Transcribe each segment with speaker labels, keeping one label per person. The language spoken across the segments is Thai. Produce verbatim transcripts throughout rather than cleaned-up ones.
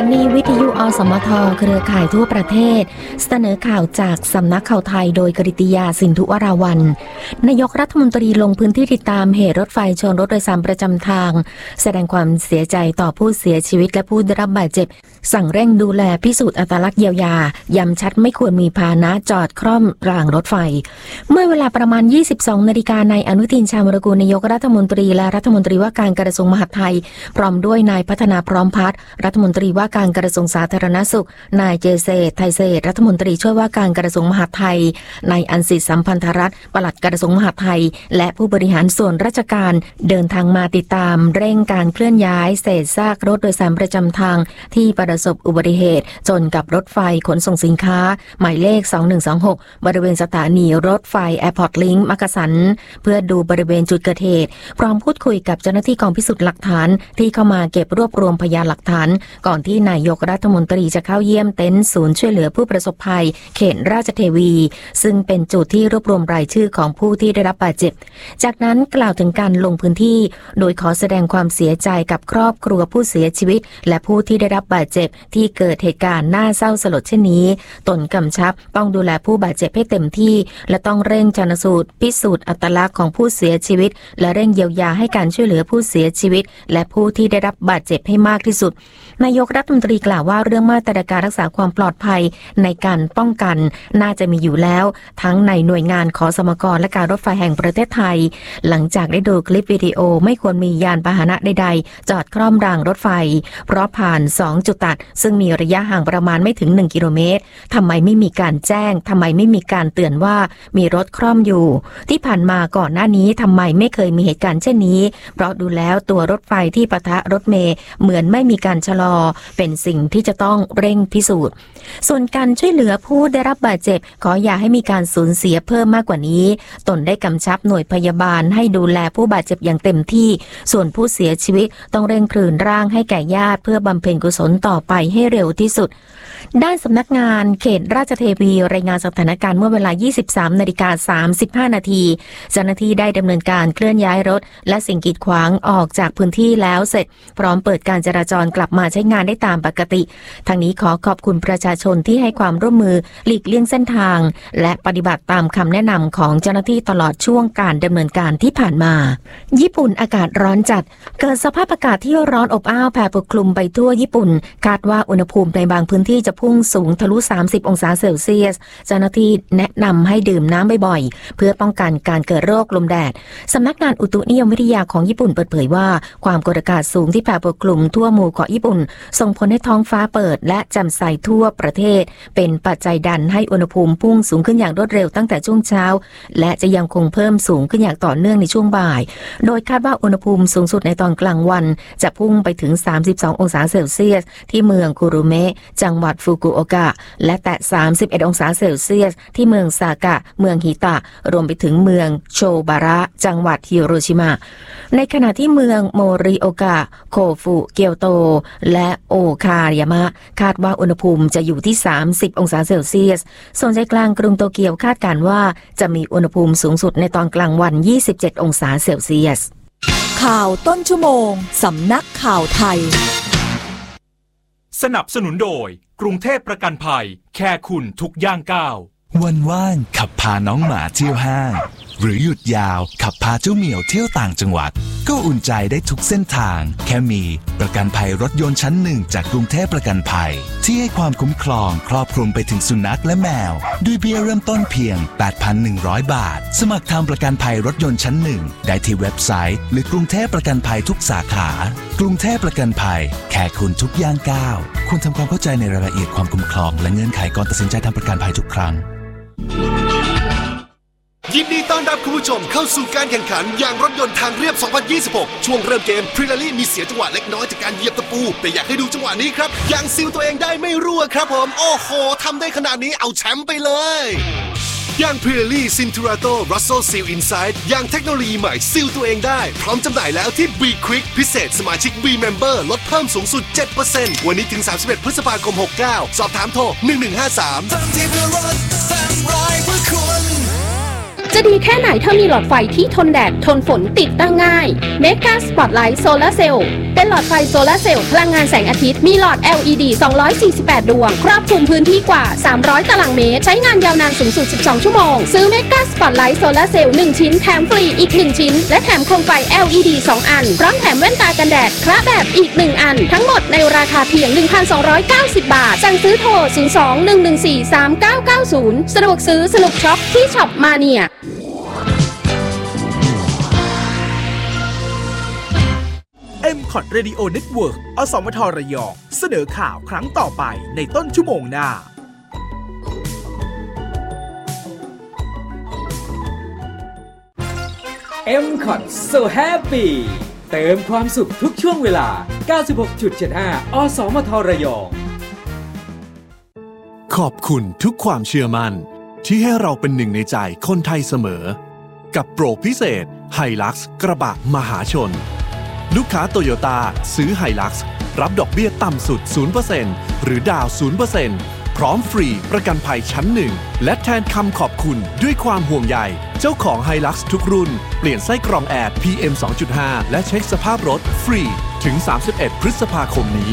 Speaker 1: นีวิทยุอสมทเครือข่ายทั่วประเทศเสนอข่าวจากสำนักข่าวไทยโดยกฤติยาสินธุวราวัลย์นายกรัฐมนตรีลงพื้นที่ติดตามเหตุรถไฟชนรถโดยสารประจำทางแสดงความเสียใจต่อผู้เสียชีวิตและผู้ได้รับบาดเจ็บสั่งเร่งดูแลพิสูจน์อัตลักษณ์เยียวยาย้ำชัดไม่ควรมีพาหนะจอดคร่อมรางรถไฟเมื่อเวลาประมาณ ยี่สิบสองนาฬิกา นายอนุทินชาญวิรากูลนายกรัฐมนตรีและรัฐมนตรีว่าการกระทรวงมหาดไทยพร้อมด้วยนายพัฒนาพร้อมพัฒน์รัฐมนตรีว่าการกระทรวงสาธารณสุขนายเจเษตรไทยเศรษฐ์รัฐมนตรีช่วยว่าการกระทรวงมหาดไทยนายอันสิทธิ์สัมพันธรัตน์ปลัดกระทรวงมหาดไทยและผู้บริหารส่วนราชการเดินทางมาติดตามเร่งการเคลื่อนย้ายเศษซากรถโดยสารประจำทางที่ประสบอุบัติเหตุจนกับรถไฟขนส่งสินค้าหมายเลขสองหนึ่งสองหกบริเวณสถานีรถไฟแอร์พอร์ตลิงก์มักกะสันเพื่อดูบริเวณจุดเกิดเหตุพร้อมพูดคุยกับเจ้าหน้าที่กองพิสูจน์หลักฐานที่เข้ามาเก็บรวบรวมพยานหลักฐานก่อนที่นายกรัฐมนตรีจะเข้าเยี่ยมเต็นท์ศูนย์ช่วยเหลือผู้ประสบภัยเขตราชเทวีซึ่งเป็นจุดที่รวบรวมรายชื่อของผู้ที่ได้รับบาดเจ็บจากนั้นกล่าวถึงการลงพื้นที่โดยขอแสดงความเสียใจกับครอบครัวผู้เสียชีวิตและผู้ที่ได้รับบาดเจ็บที่เกิดเหตุการณ์น่าเศร้าสลดเช่นนี้ตนกำชับต้องดูแลผู้บาดเจ็บให้เต็มที่และต้องเร่งชันสูตรพิสูจน์อัตลักษณ์ของผู้เสียชีวิตและเร่งเยียวยาให้การช่วยเหลือผู้เสียชีวิตและผู้ที่ได้รับบาดเจ็บให้มากที่สุดนายกรัฐมนตรีกล่าวว่าเรื่องมาตรการรักษาความปลอดภัยในการป้องกันน่าจะมีอยู่แล้วทั้งในหน่วยงานขสมกและการรถไฟแห่งประเทศไทยหลังจากได้ดูคลิปวิดีโอไม่ควรมียานพาหนะใดๆจอดคร่อมรางรถไฟเพราะผ่านสองจุดตัดซึ่งมีระยะห่างประมาณไม่ถึงหนึ่งกิโลเมตรทำไมไม่มีการแจ้งทำไมไม่มีการเตือนว่ามีรถคร่อมอยู่ที่ผ่านมาก่อนหน้านี้ทำไมไม่เคยมีเหตุการณ์เช่นนี้เพราะดูแล้วตัวรถไฟที่ปะทะรถเมล์เหมือนไม่มีการชะลอเป็นสิ่งที่จะต้องเร่งพิสูจน์ส่วนการช่วยเหลือผู้ได้รับบาดเจ็บขออย่าให้มีการสูญเสียเพิ่มมากกว่านี้ตนได้กำชับหน่วยพยาบาลให้ดูแลผู้บาดเจ็บอย่างเต็มที่ส่วนผู้เสียชีวิตต้องเร่งคืนร่างให้แก่ญาติเพื่อบำเพ็ญกุศลต่อไปให้เร็วที่สุดด้านสำนักงานเขตราชเทวีรายงานสถานการณ์เมื่อเวลา ยี่สิบสามนาฬิกาสามสิบห้านาทีเจ้าหน้าที่ได้ดำเนินการเคลื่อนย้ายรถและสิ่งกีดขวางออกจากพื้นที่แล้วเสร็จพร้อมเปิดการจราจรกลับมาใช้งานได้ตามปกติทางนี้ขอขอบคุณประชาชนที่ให้ความร่วมมือหลีกเลี่ยงเส้นทางและปฏิบัติตามคำแนะนำของเจ้าหน้าที่ตลอดช่วงการดำเนินการที่ผ่านมาญี่ปุ่นอากาศร้อนจัดเกิดสภาพอากาศที่ร้อนอบอ้าวแผ่ปกคลุมไปทั่วญี่ปุ่นคาดว่าอุณหภูมิในบางพื้นที่จะพุ่งสูงทะลุสามสิบองศาเซลเซียสเจ้าหน้าที่แนะนำให้ดื่มน้ำบ่อยๆเพื่อป้องกันการเกิดโรคลมแดดสำนักงานอุตุนิยมวิทยาของญี่ปุ่นเปิดเผยว่าความกดอากาศสูงที่แผ่ปกคลุมทั่วหมู่เกาะญี่ปุ่นส่งผลให้ท้องฟ้าเปิดและแจ่มใสทั่วประเทศเป็นปัจจัยดันให้อุณหภูมิพุ่งสูงขึ้นอย่างรวดเร็วตั้งแต่ช่วงเช้าและจะยังคงเพิ่มสูงขึ้นอย่างต่อเนื่องในช่วงบ่ายโดยคาดว่าอุณหภูมิสูงสุดในตอนกลางวันจะพุ่งไปถึงสามสิบสององศาเซลเซียสที่เมืองคุรุเมะจังหวัดฟุกุโอกะและแตะสามสิบเอ็ดองศาเซลเซียสที่เมืองซากะเมืองฮิตะรวมไปถึงเมืองโชบาระจังหวัดฮิโรชิมะในขณะที่เมืองโมริโอกะโคฟุเกียวโตและโอคายามะคาดว่าอุณหภูมิจะอยู่ที่สามสิบองศาเซลเซียสส่วนใจกลางกรุงโตเกียวคาดการณ์ว่าจะมีอุณหภูมิสูงสุดในตอนกลางวันยี่สิบเจ็ดองศาเซลเซียส
Speaker 2: ข่าวต้นชั่วโมงสำนักข่าวไทย
Speaker 3: สนับสนุนโดยกรุงเทพประกันภัยแค่คุณทุกย่างก้าว
Speaker 4: วันว่างขับพาน้องหมาเที่ยวห้างหรือหยุดยาวขับพาเจ้าเหมียวเที่ยวต่างจังหวัดก็อุ่นใจได้ทุกเส้นทางแค่มีประกันภัยรถยนต์ชั้นหนึ่งจากกรุงเทพประกันภัยที่ให้ความคุ้มครองครอบคลุมไปถึงสุนัขและแมวด้วยเบี้ยเริ่มต้นเพียง แปดพันหนึ่งร้อย บาทสมัครทำประกันภัยรถยนต์ชั้นหนึ่งได้ที่เว็บไซต์หรือกรุงเทพประกันภัยทุกสาขากรุงเทพประกันภัยแค่คุณทุกย่างก้าวควรทำความเข้าใจในรายละเอียดความคุ้มครองและเงื่อนไขก่อนตัดสินใจทำประกันภัยทุกครั้ง
Speaker 5: ยินดีต้อนรับคุณผู้ชมเข้าสู่การแข่งขันยางรถยนต์ทางเรียบ สองพันยี่สิบหก ช่วงเริ่มเกมพริลารี่มีเสียจังหวะเล็กน้อยจากการเหยียบตะปูแต่อยากให้ดูจังหวะนี้ครับยางซีลตัวเองได้ไม่รั่วครับผมโอ้โหทำได้ขนาดนี้เอาแชมป์ไปเลยยางพริลารี่ซินทูราโตรัสโซลซีลอินไซด์ยางเทคโนโลยีใหม่ซีลตัวเองได้พร้อมจำหน่ายแล้วที่ B Quick พิเศษสมาชิก B Member ลดเพิ่มสูงสุด เจ็ดเปอร์เซ็นต์ วันนี้ถึงสามสิบเอ็ดพฤษภาคมหกเก้าสอบถามโทรหนึ่งหนึ่งห้าสามทำที่เพื่อรถทำรายเพื่อคุณ
Speaker 6: จะดีแค่ไหนถ้ามีหลอดไฟที่ทนแดดทนฝนติดตั้งง่าย Mega Spotlight Solar Cell เป็นหลอดไฟโซลาร์เซลล์พลังงานแสงอาทิตย์มีหลอด แอล อี ดี สองร้อยสี่สิบแปด ดวงครอบคลุมพื้นที่กว่าสามร้อยตารางเมตรใช้งานยาวนานสูงสุดสิบสองชั่วโมงซื้อ Mega Spotlight Solar Cell หนึ่งชิ้นแถมฟรีอีกหนึ่งชิ้นและแถมโคมไฟ แอล อี ดี สองอันพร้อมแถมแว่นตากันแดดคละแบบอีกหนึ่งอันทั้งหมดในราคาเพียง หนึ่งพันสองร้อยเก้าสิบ บาทสั่งซื้อโทรศูนย์ สอง หนึ่ง หนึ่ง สี่ สาม เก้า เก้า ศูนย์สะดวกซื้อสนุกช็อปที่ช็อปมาเนีย
Speaker 7: เอ็ม คอท Radio Network อสมทระยองเสนอข่าวครั้งต่อไปในต้นชั่วโมงหน้า
Speaker 8: เอ็ม คอท So Happy เติมความสุขทุกช่วงเวลา เก้าสิบหกจุดเจ็ดห้า อสมทระยอง
Speaker 5: ขอบคุณทุกความเชื่อมั่นที่ให้เราเป็นหนึ่งในใจคนไทยเสมอกับโปรพิเศษ Hilux กระบะมหาชนลูกค้าโตโยต้าซื้อ Hilux รับดอกเบี้ยต่ำสุด ศูนย์เปอร์เซ็นต์ หรือดาว ศูนย์เปอร์เซ็นต์ พร้อมฟรีประกันภัยชั้นหนึ่งและแทนคำขอบคุณด้วยความห่วงใยเจ้าของ Hilux ทุกรุ่นเปลี่ยนไส้กรองแอร์ พี เอ็ม สองจุดห้า และเช็คสภาพรถฟรีถึงสามสิบเอ็ดพฤษภาคมนี้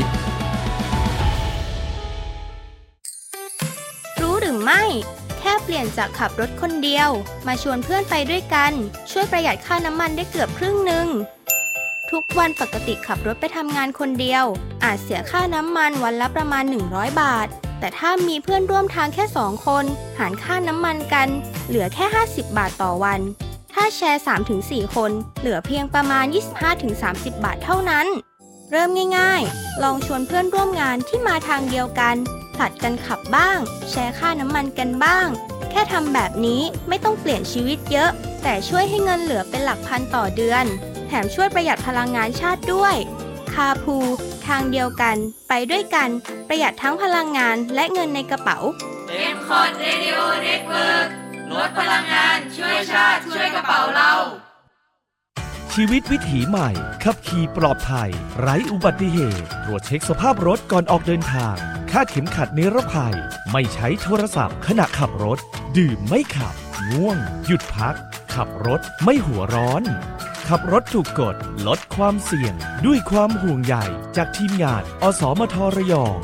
Speaker 9: รู้หรือไม่แค่เปลี่ยนจากขับรถคนเดียวมาชวนเพื่อนไปด้วยกันช่วยประหยัดค่าน้ำมันได้เกือบครึ่งหนึ่งทุกวันปกติขับรถไปทำงานคนเดียวอาจเสียค่าน้ำมันวันละประมาณหนึ่งร้อยบาทแต่ถ้ามีเพื่อนร่วมทางแค่สองคนหารค่าน้ำมันกันเหลือแค่ห้าสิบบาทต่อวันถ้าแชร์ สามถึงสี่ คนเหลือเพียงประมาณ ยี่สิบห้าถึงสามสิบ บาทเท่านั้นเริ่มง่ายๆลองชวนเพื่อนร่วมงานที่มาทางเดียวกันผลัดกันขับบ้างแชร์ค่าน้ำมันกันบ้างแค่ทำแบบนี้ไม่ต้องเปลี่ยนชีวิตเยอะแต่ช่วยให้เงินเหลือเป็นหลักพันต่อเดือนแถมช่วยประหยัดพลังงานชาติด้วยคาร์พูลทางเดียวกันไปด้วยกันประหยัดทั้งพลังงานและเงินในกระเป๋า
Speaker 10: เอ็ม คอท Radio Network ลดพลังงานช่วยชาติช่วยกระเป๋าเรา
Speaker 11: ชีวิตวิถีใหม่ขับขี่ปลอดภัยไร้อุบัติเหตุตรวจเช็คสภาพรถก่อนออกเดินทางคาดเข็มขัดนิรภัยไม่ใช้โทรศัพท์ขณะขับรถดื่มไม่ขับง่วงหยุดพักขับรถไม่หัวร้อนขับรถถูกกฎลดความเสี่ยงด้วยความห่วงใยจากทีมงานอสมทระยอง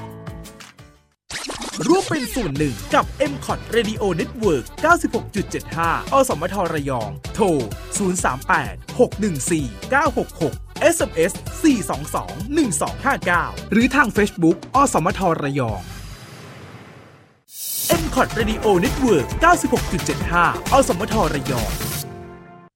Speaker 7: ร่วมเป็นส่วนหนึ่งกับ เอ็ม คอท Radio Network เก้าสิบหกจุดเจ็ดห้า อสมทระยองโทร ศูนย์ สาม แปด หก หนึ่ง สี่ เก้า หก หก เอส เอ็ม เอส สี่ สอง สอง หนึ่ง สอง ห้า เก้า หรือทาง Facebook อสมทระยอง เอ็ม คอท Radio Network เก้าสิบหกจุดเจ็ดห้า อสมทระยอง